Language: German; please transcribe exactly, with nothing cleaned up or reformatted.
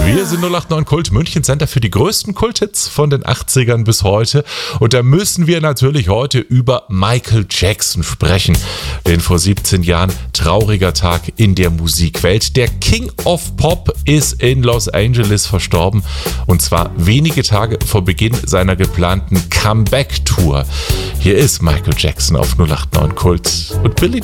Wir sind null acht neun Kult, München Center für die größten Kulthits von den achtzigern bis heute. Und da müssen wir natürlich heute über Michael Jackson sprechen. Denn vor siebzehn Jahren, trauriger Tag in der Musikwelt. Der King of Pop ist in Los Angeles verstorben. Und zwar wenige Tage vor Beginn seiner geplanten Comeback-Tour. Hier ist Michael Jackson auf null acht neun Kult. Und Billie